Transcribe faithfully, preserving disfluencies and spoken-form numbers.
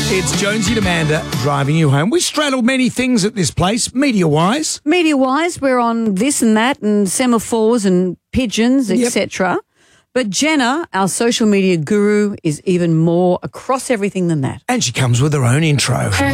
It's Jonesy and Amanda driving you home. We straddle many things at this place, media-wise. Media-wise, we're on this and that and semaphores and pigeons, Yep. et cetera. But Jenna, our social media guru, is even more across everything than that. And she comes with her own intro.